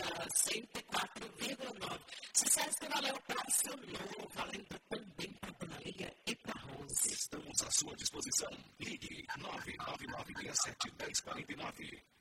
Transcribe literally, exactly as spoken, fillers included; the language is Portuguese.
cento e quatro vírgula nove. Sucesso que valeu para seu novo, valendo também para a Dona Lia e para a Rose. Estamos à sua disposição. Ligue nove nove nove seis sete um zero quatro nove.